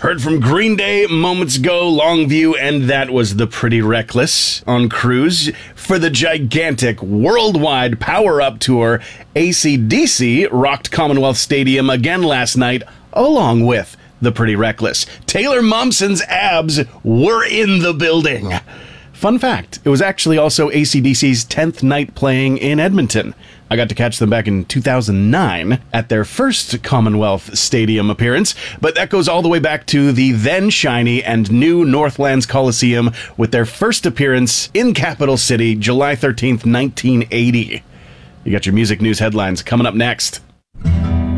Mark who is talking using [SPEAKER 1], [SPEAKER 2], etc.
[SPEAKER 1] Heard from Green Day moments ago, Longview, and that was The Pretty Reckless on cruise for the gigantic worldwide Power Up Tour. AC/DC rocked Commonwealth Stadium again last night, along with The Pretty Reckless. Taylor Momsen's abs were in the building. Fun fact, it was actually also AC/DC's 10th night playing in Edmonton. I got to catch them back in 2009 at their first Commonwealth Stadium appearance, but that goes all the way back to the then shiny and new Northlands Coliseum with their first appearance in Capital City, July 13th, 1980. You got your music news headlines coming up next.